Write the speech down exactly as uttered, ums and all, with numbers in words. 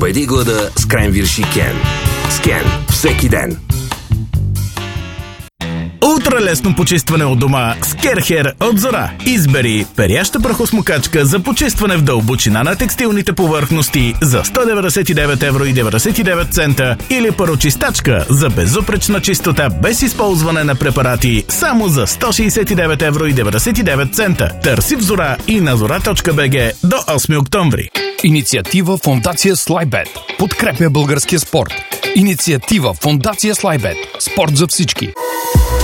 Победи глада с кренвирши Кен. С Кен всеки ден. Ултралесно почистване от дома с Керхер от Зора. Избери перяща прахосмокачка за почистване в дълбочина на текстилните повърхности за сто деветдесет и девет евро и деветдесет и девет цента или парочистачка за безупречна чистота без използване на препарати само за сто шейсет и девет евро и деветдесет и девет цента. Търси в Зора и на зора точка би джи до осми октомври. Инициатива Фондация Слайбет подкрепя българския спорт. Инициатива Фондация Слайбет. Спорт за всички.